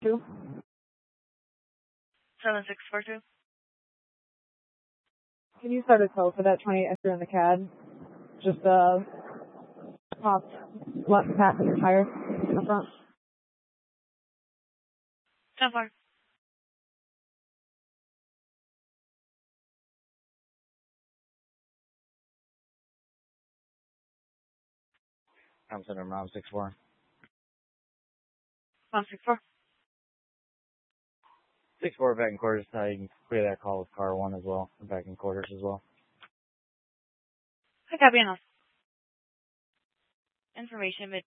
2. 7642. Can you start a tow for that 28 extra in the CAD? Just popped pat the tire in the front. 10-4. I'm sending Rom 6-4. Rom 6-4. 6-4 back in quarters. You can clear that call with car 1 as well. Back in quarters as well. I copy enough. Information